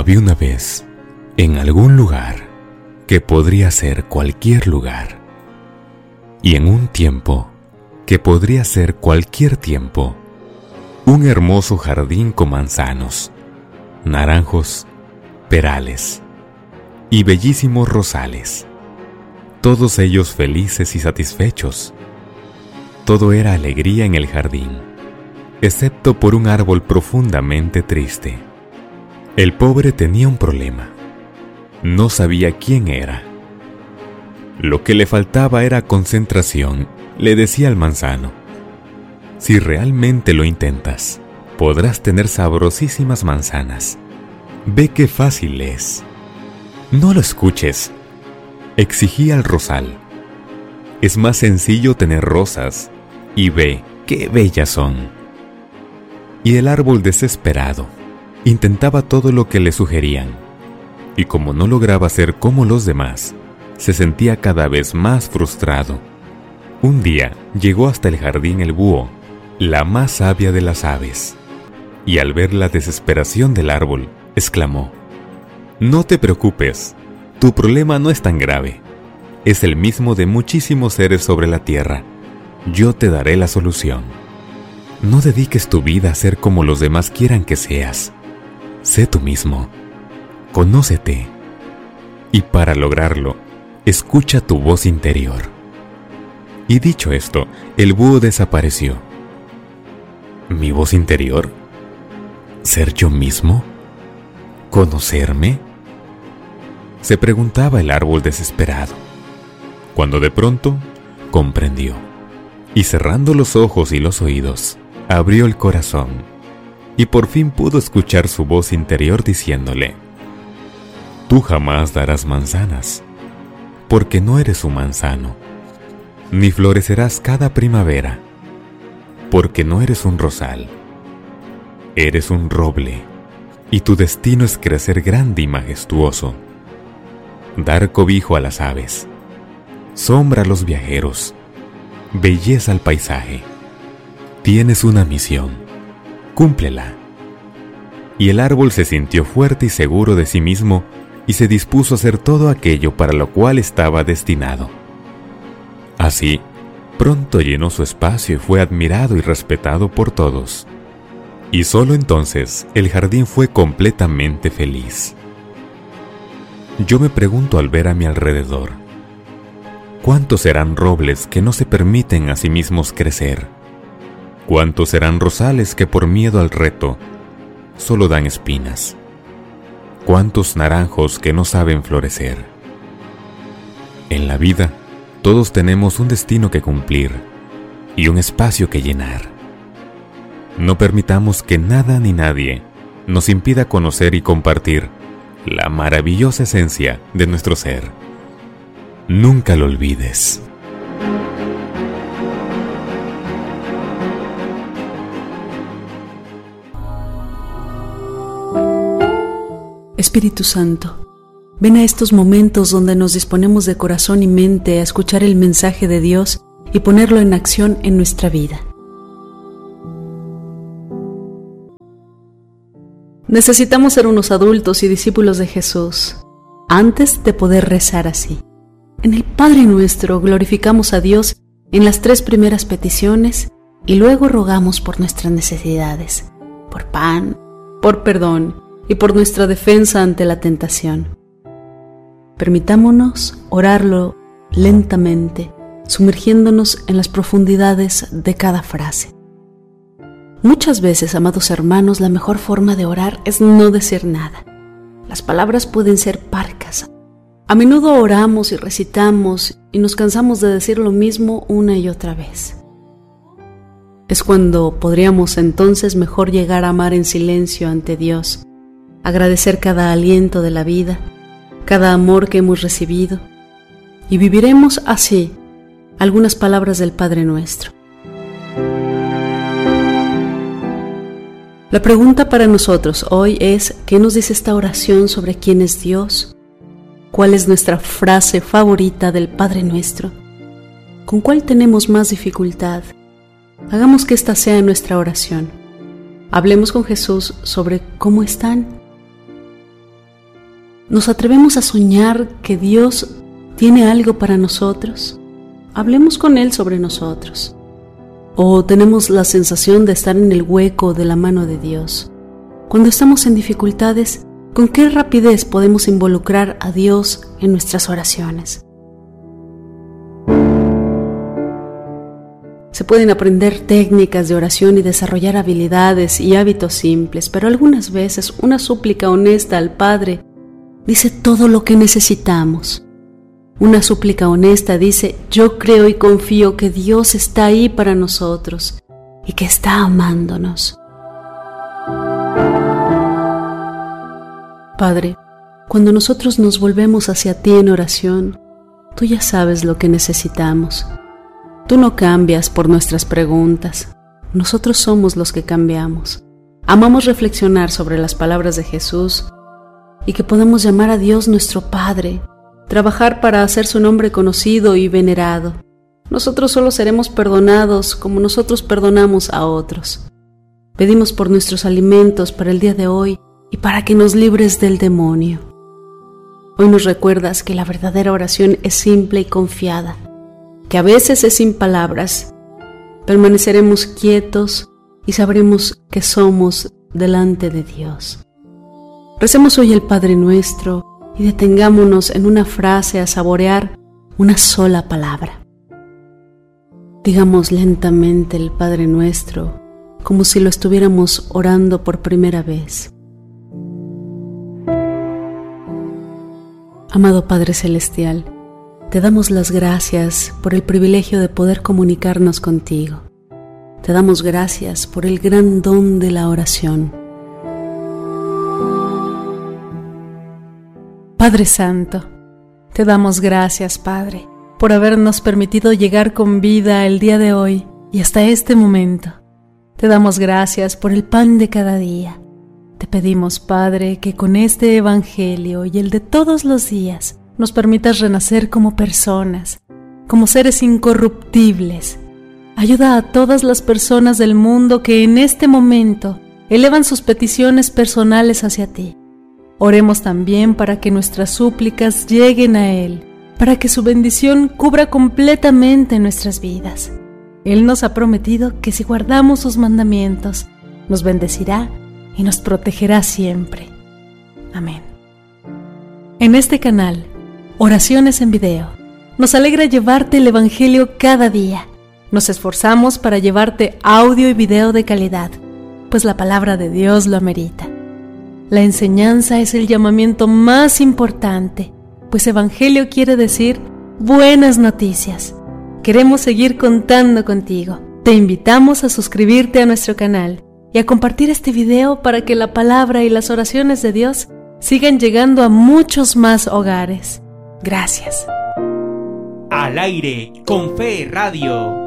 Había una vez, en algún lugar, que podría ser cualquier lugar, y en un tiempo, que podría ser cualquier tiempo, un hermoso jardín con manzanos, naranjos, perales y bellísimos rosales, todos ellos felices y satisfechos. Todo era alegría en el jardín, excepto por un árbol profundamente triste. El pobre tenía un problema. No sabía quién era. Lo que le faltaba era concentración, le decía al manzano. Si realmente lo intentas, podrás tener sabrosísimas manzanas. Ve qué fácil es. No lo escuches, exigía el rosal. Es más sencillo tener rosas, y ve qué bellas son. Y el árbol, desesperado, intentaba todo lo que le sugerían, y como no lograba ser como los demás, se sentía cada vez más frustrado. Un día llegó hasta el jardín el búho, la más sabia de las aves, y al ver la desesperación del árbol, exclamó: «No te preocupes, tu problema no es tan grave. Es el mismo de muchísimos seres sobre la tierra. Yo te daré la solución. No dediques tu vida a ser como los demás quieran que seas. Sé tú mismo. Conócete. Y para lograrlo, escucha tu voz interior». Y dicho esto, el búho desapareció. ¿Mi voz interior? ¿Ser yo mismo? ¿Conocerme?, se preguntaba el árbol desesperado, cuando de pronto comprendió, y cerrando los ojos y los oídos, abrió el corazón, y por fin pudo escuchar su voz interior diciéndole: «Tú jamás darás manzanas, porque no eres un manzano, ni florecerás cada primavera, porque no eres un rosal. Eres un roble, y tu destino es crecer grande y majestuoso, dar cobijo a las aves, sombra a los viajeros, belleza al paisaje. Tienes una misión, cúmplela». Y el árbol se sintió fuerte y seguro de sí mismo y se dispuso a hacer todo aquello para lo cual estaba destinado. Así, pronto llenó su espacio y fue admirado y respetado por todos. Y solo entonces el jardín fue completamente feliz. Yo me pregunto al ver a mi alrededor, ¿cuántos serán robles que no se permiten a sí mismos crecer? ¿Cuántos serán rosales que por miedo al reto solo dan espinas? ¿Cuántos naranjos que no saben florecer? En la vida, todos tenemos un destino que cumplir y un espacio que llenar. No permitamos que nada ni nadie nos impida conocer y compartir la maravillosa esencia de nuestro ser. Nunca lo olvides. Espíritu Santo, ven a estos momentos donde nos disponemos de corazón y mente a escuchar el mensaje de Dios y ponerlo en acción en nuestra vida. Necesitamos ser unos adultos y discípulos de Jesús antes de poder rezar así. En el Padre Nuestro glorificamos a Dios en las 3 primeras peticiones y luego rogamos por nuestras necesidades, por pan, por perdón y por nuestra defensa ante la tentación. Permitámonos orarlo lentamente, sumergiéndonos en las profundidades de cada frase. Muchas veces, amados hermanos, la mejor forma de orar es no decir nada. Las palabras pueden ser parcas. A menudo oramos y recitamos y nos cansamos de decir lo mismo una y otra vez. Es cuando podríamos entonces mejor llegar a amar en silencio ante Dios, agradecer cada aliento de la vida, cada amor que hemos recibido, y viviremos así algunas palabras del Padre Nuestro. La pregunta para nosotros hoy es: ¿qué nos dice esta oración sobre quién es Dios? ¿Cuál es nuestra frase favorita del Padre Nuestro? ¿Con cuál tenemos más dificultad? Hagamos que esta sea nuestra oración. Hablemos con Jesús sobre cómo están. ¿Nos atrevemos a soñar que Dios tiene algo para nosotros? Hablemos con Él sobre nosotros. ¿O tenemos la sensación de estar en el hueco de la mano de Dios? Cuando estamos en dificultades, ¿con qué rapidez podemos involucrar a Dios en nuestras oraciones? Se pueden aprender técnicas de oración y desarrollar habilidades y hábitos simples, pero algunas veces una súplica honesta al Padre dice todo lo que necesitamos. Una súplica honesta dice: yo creo y confío que Dios está ahí para nosotros y que está amándonos. Padre, cuando nosotros nos volvemos hacia ti en oración, tú ya sabes lo que necesitamos. Tú no cambias por nuestras preguntas, nosotros somos los que cambiamos. Amamos reflexionar sobre las palabras de Jesús y que podamos llamar a Dios nuestro Padre, trabajar para hacer su nombre conocido y venerado. Nosotros solo seremos perdonados como nosotros perdonamos a otros. Pedimos por nuestros alimentos para el día de hoy y para que nos libres del demonio. Hoy nos recuerdas que la verdadera oración es simple y confiada, que a veces es sin palabras. Permaneceremos quietos y sabremos que somos delante de Dios. Recemos hoy el Padre Nuestro y detengámonos en una frase a saborear una sola palabra. Digamos lentamente el Padre Nuestro, como si lo estuviéramos orando por primera vez. Amado Padre Celestial, te damos las gracias por el privilegio de poder comunicarnos contigo. Te damos gracias por el gran don de la oración. Padre Santo, te damos gracias, Padre, por habernos permitido llegar con vida el día de hoy y hasta este momento. Te damos gracias por el pan de cada día. Te pedimos, Padre, que con este Evangelio y el de todos los días nos permitas renacer como personas, como seres incorruptibles. Ayuda a todas las personas del mundo que en este momento elevan sus peticiones personales hacia ti. Oremos también para que nuestras súplicas lleguen a Él, para que su bendición cubra completamente nuestras vidas. Él nos ha prometido que si guardamos sus mandamientos, nos bendecirá y nos protegerá siempre. Amén. En este canal, Oraciones en Video, nos alegra llevarte el Evangelio cada día. Nos esforzamos para llevarte audio y video de calidad, pues la palabra de Dios lo amerita. La enseñanza es el llamamiento más importante, pues Evangelio quiere decir buenas noticias. Queremos seguir contando contigo. Te invitamos a suscribirte a nuestro canal y a compartir este video para que la palabra y las oraciones de Dios sigan llegando a muchos más hogares. Gracias. Al aire con Fe Radio.